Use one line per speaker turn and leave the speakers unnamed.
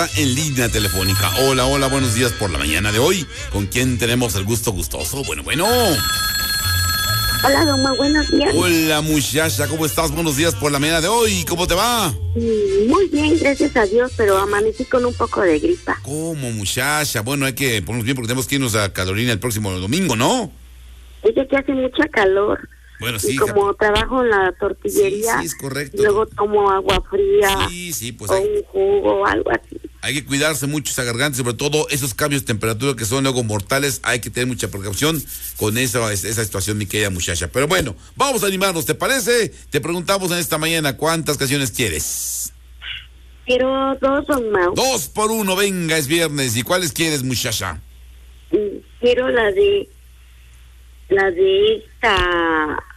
En línea telefónica. Hola, hola, buenos días por la mañana de hoy. ¿Con quién tenemos el gusto gustoso? Bueno.
Hola, Doma, buenos días.
Hola, muchacha, ¿cómo estás? Buenos días por la mañana de hoy. ¿Cómo te va?
Muy bien, gracias a Dios, pero amanecí con un poco de gripa.
¿Cómo, muchacha? Bueno, hay que ponernos bien porque tenemos que irnos a Carolina el próximo domingo, ¿no?
Oye, que hace mucha calor.
Bueno, sí.
Y como trabajo en la tortillería,
sí, es correcto.
Luego tomo agua fría.
Sí, pues
o un jugo o algo así.
Hay que cuidarse mucho esa garganta, sobre todo esos cambios de temperatura que son luego mortales. Hay que tener mucha precaución con esa situación, mi querida muchacha. Pero bueno, vamos a animarnos, ¿te parece? Te preguntamos en esta mañana, ¿cuántas canciones quieres?
Quiero 2, Don Mau.
2 por 1, venga, es viernes. ¿Y cuáles quieres, muchacha?
Quiero la de esta